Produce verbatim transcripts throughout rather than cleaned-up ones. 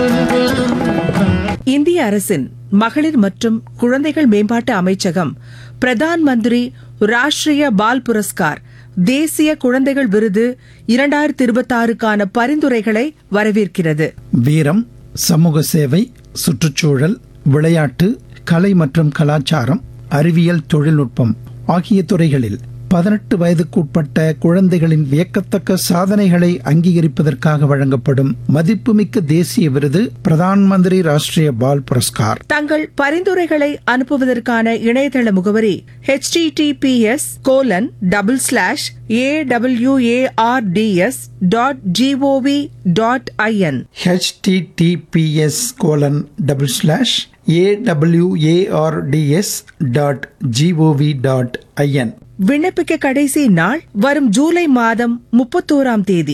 இந்திய அரசின் மகளிர் மற்றும் குழந்தைகள் மேம்பாட்டு அமைச்சகம் பிரதான் மந்திரி ராஷ்டிரிய பால் புரஸ்கார் தேசிய குழந்தைகள் விருது இரண்டாயிரத்தி இருபத்தி ஆறுக்கான பரிந்துரைகளை வரவேற்கிறது. வீரம், சமூக சேவை, சுற்றுச்சூழல், விளையாட்டு, கலை மற்றும் கலாச்சாரம், அறிவியல், தொழில்நுட்பம் ஆகிய துறைகளில் பதினெட்டு வயதுக்குட்பட்ட குழந்தைகளின் வியக்கத்தக்க சாதனைகளை அங்கீகரிப்பதற்காக வழங்கப்படும் மதிப்புமிக்க தேசிய விருது பிரதான் மந்திரி ராஷ்டிரிய பால் புரஸ்கார். தங்கள் பரிந்துரைகளை அனுப்புவதற்கான இணையதள முகவரி H D D B S colon double slash A W A R D S dot gov dot IN H D D B S colon double slash A W A R D S dot gov dot IN. விண்ணப்பிக்க கடைசி நாள் வரும் ஜூலை மாதம் முப்பத்தோராம் தேதி.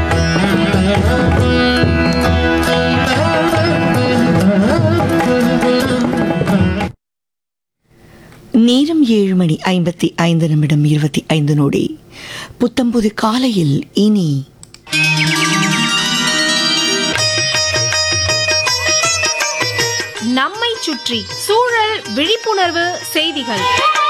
நேரம் ஏழு மணி ஐம்பத்தி ஐந்து நிமிடம் இருபத்தி ஐந்து நொடி. புத்தம்புது காலையில் இனி நம்மை சுற்றி சூழல் விழிப்புணர்வு செய்திகள்.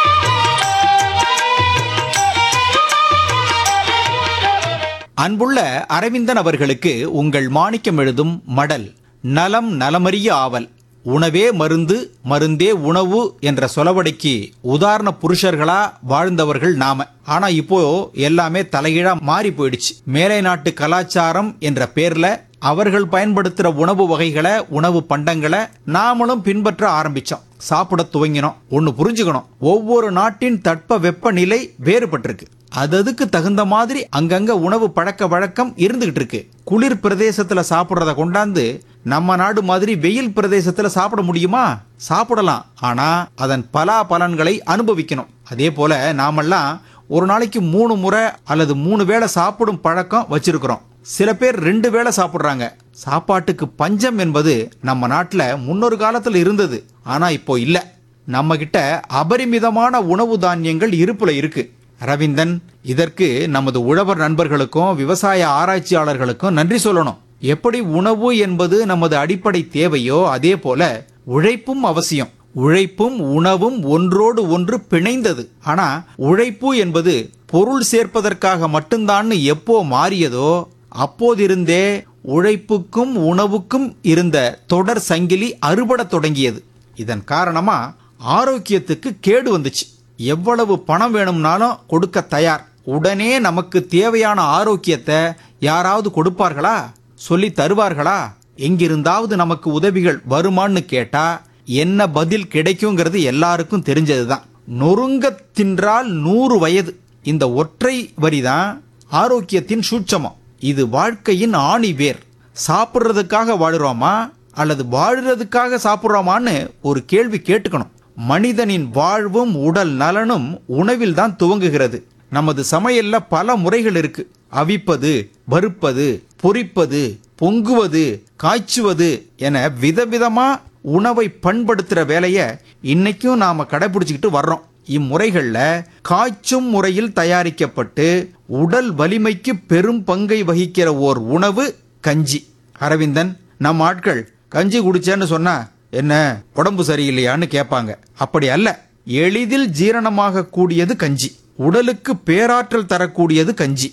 அன்புள்ள அரவிந்தன் அவர்களுக்கு உங்கள் மாணிக்கம் எழுதும் மடல். நலம் நலமறிய ஆவல், உணவே மருந்து, மருந்தே உணவு என்ற சொலவடைக்கு உதாரண புருஷர்களா வாழ்ந்தவர்கள் நாம. ஆனா இப்போ எல்லாமே தலைகீழா மாறி போயிடுச்சு. மேலை நாட்டு கலாச்சாரம் என்ற பேர்ல அவர்கள் பயன்படுத்துற உணவு வகைகளை, உணவு பண்டங்களை நாமளும் பின்பற்ற ஆரம்பிச்சோம். சாப்பிட துவங்கினோம். ஒன்னு புரிஞ்சுக்கணும், ஒவ்வொரு நாட்டின் தட்ப வெப்ப நிலை வேறுபட்டிருக்கு. அதுக்கு தகுந்த மாதிரி அங்கங்க உணவு பழக்க வழக்கம் இருந்துகிட்டு இருக்கு. குளிர் பிரதேசத்துல சாப்பிடுறத கொண்டாந்து நம்ம நாடு மாதிரி வெயில் பிரதேசத்துல சாப்பிட முடியுமா? சாப்பிடலாம், ஆனா அதன் பலா பலன்களை அனுபவிக்கணும். அதே போல நாமெல்லாம் ஒரு நாளைக்கு மூணு முறை அல்லது மூணு வேளை சாப்பிடும் பழக்கம் வச்சிருக்கிறோம். சில பேர் ரெண்டு வேளை சாப்பிடுறாங்க. சாப்பாட்டுக்கு பஞ்சம் என்பது நம்ம நாட்டுல முன்னொரு காலத்துல இருந்தது, ஆனா இப்போ இல்ல. நம்ம கிட்ட அபரிமிதமான உணவு தானியங்கள் இருப்புல இருக்கு. ரவீந்தன், இதற்கு நமது உழவர் நண்பர்களுக்கும் விவசாய ஆராய்ச்சியாளர்களுக்கும் நன்றி சொல்லணும். எப்படி உணவு என்பது நமது அடிப்படை தேவையோ அதே போல உழைப்பும் அவசியம். உழைப்பும் உணவும் ஒன்றோடு ஒன்று பிணைந்தது. ஆனா உழைப்பு என்பது பொருள் சேர்ப்பதற்காக மட்டும்தான் எப்போ மாறியதோ அப்போதிருந்தே உழைப்புக்கும் உணவுக்கும் இருந்த தொடர் சங்கிலி அறுபட தொடங்கியது. இதன் காரணமா ஆரோக்கியத்துக்கு கேடு வந்துச்சு. எவ்வளவு பணம் வேணும்னாலும் கொடுக்க தயார். உடனே நமக்கு தேவையான ஆரோக்கியத்தை யாராவது கொடுப்பார்களா? சொல்லி தருவார்களா? எங்கிருந்தாவது நமக்கு உதவிகள் வருமான்னு கேட்டா என்ன பதில் கிடைக்குங்கிறது எல்லாருக்கும் தெரிஞ்சதுதான். நொறுங்க தின்றால் நூறு வயது, இந்த ஒற்றை வரிதான் ஆரோக்கியத்தின் சூட்சமம். இது வாழ்க்கையின் ஆணி வேர். சாப்பிட்றதுக்காக வாழுறோமா அல்லது வாழுறதுக்காக சாப்பிட்றோமான்னு ஒரு கேள்வி கேட்டுக்கணும். மனிதனின் வாழ்வும் உடல் நலனும் உணவில் தான் துவங்குகிறது. நமது சமையல்ல பல முறைகள் இருக்கு. அவிப்பது, வறுப்பது, பொரிப்பது, பொங்குவது, காய்ச்சுவது என விதவிதமா உணவை பண்படுத்துற வேலைய இன்னைக்கும் நாம கடைபிடிச்சுக்கிட்டு வர்றோம். இம்முறைகள்ல காய்ச்சும் முறையில் தயாரிக்கப்பட்டு உடல் வலிமைக்கு பெரும் பங்கை வகிக்கிற ஓர் உணவு கஞ்சி. அரவிந்தன், நம்ம ஆட்கள் கஞ்சி குடிச்சேன்னு சொன்னா என்ன உடம்பு சரியில்லையான்னு கேட்பாங்க. அப்படி அல்ல. எளிதில் ஜீரணமாக கூடியது கஞ்சி. உடலுக்கு பேராற்றல் தரக்கூடியது கஞ்சி.